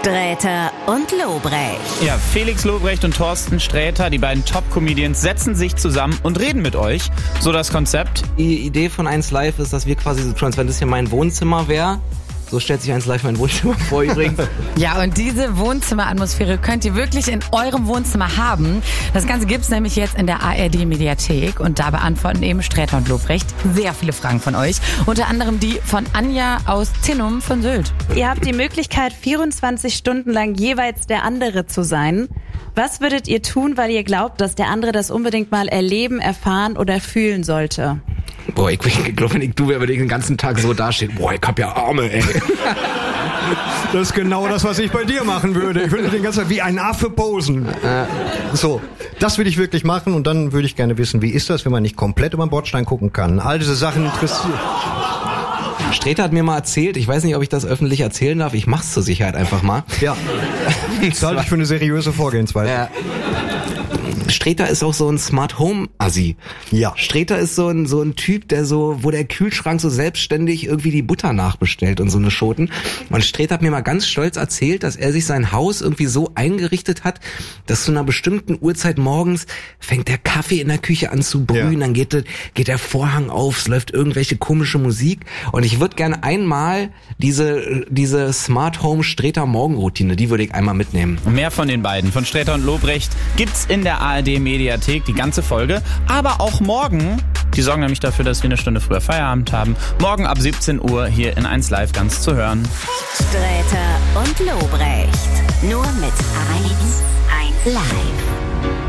Sträter und Lobrecht. Ja, Felix Lobrecht und Thorsten Sträter, die beiden Top-Comedians, setzen sich zusammen und reden mit euch. So das Konzept. Die Idee von 1Live ist, dass wir quasi so tun, als wenn das hier mein Wohnzimmer wäre. So stellt sich 1Live mein Wohnzimmer vor übrigens. Ja, und diese Wohnzimmeratmosphäre könnt ihr wirklich in eurem Wohnzimmer haben. Das Ganze gibt's nämlich jetzt in der ARD-Mediathek und da beantworten eben Sträter und Lobrecht sehr viele Fragen von euch. Unter anderem die von Anja aus Zinnum von Sylt. Ihr habt die Möglichkeit, 24 Stunden lang jeweils der andere zu sein. Was würdet ihr tun, weil ihr glaubt, dass der andere das unbedingt mal erleben, erfahren oder fühlen sollte? Boah, ich glaube, wenn ich du wäre, würde ich den ganzen Tag so dastehen. Boah, ich hab ja Arme, ey. Das ist genau das, was ich bei dir machen würde. Ich würde den ganzen Tag wie ein Affe posen. So, das würde ich wirklich machen und dann würde ich gerne wissen, wie ist das, wenn man nicht komplett über den Bordstein gucken kann? All diese Sachen interessieren. Sträter hat mir mal erzählt, ich weiß nicht, ob ich das öffentlich erzählen darf, ich mach's zur Sicherheit einfach mal. Ja, das halte ich für eine seriöse Vorgehensweise. Sträter ist auch so ein Smart Home Assi. Ja. Sträter ist so ein Typ, der wo der Kühlschrank so selbstständig irgendwie die Butter nachbestellt und so eine Schoten. Und Sträter hat mir mal ganz stolz erzählt, dass er sich sein Haus irgendwie so eingerichtet hat, dass zu einer bestimmten Uhrzeit morgens fängt der Kaffee in der Küche an zu brühen, dann geht der Vorhang auf, es läuft irgendwelche komische Musik. Und ich würde gerne einmal diese Smart Home Sträter Morgenroutine, die würde ich einmal mitnehmen. Mehr von den beiden, von Sträter und Lobrecht, gibt's in der ARD-Mediathek, die ganze Folge. Aber auch morgen, die sorgen nämlich dafür, dass wir eine Stunde früher Feierabend haben. Morgen ab 17 Uhr hier in 1Live ganz zu hören. Sträter und Lobrecht. Nur mit 1 Live.